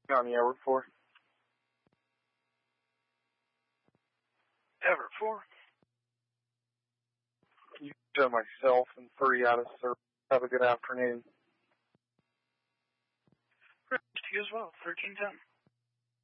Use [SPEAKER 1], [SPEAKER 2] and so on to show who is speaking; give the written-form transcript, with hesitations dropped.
[SPEAKER 1] On the Everett 4.
[SPEAKER 2] Everett 4.
[SPEAKER 1] You to myself and 3 out of service. Have a good afternoon.
[SPEAKER 2] To you as well, 1310.